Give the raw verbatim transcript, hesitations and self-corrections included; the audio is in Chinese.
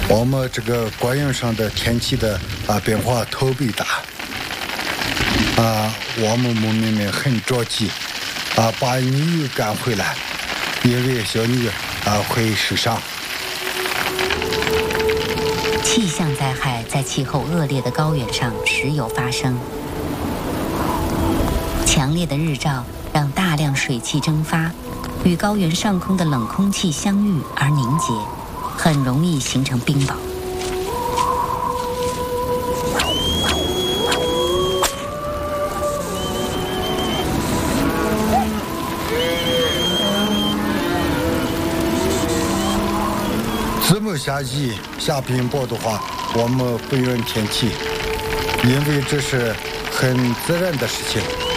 我们这个高原上的天气的啊变化特别大，啊，我们牧民们很着急，啊，把牛赶回来，因为小牛啊会受伤。 气象灾害在气候恶劣的高原上时有发生，强烈的日照让大量水汽蒸发，与高原上空的冷空气相遇而凝结，很容易形成冰雹。 这么下雨下冰雹的话，我们不怨天气，因为这是很自然的事情。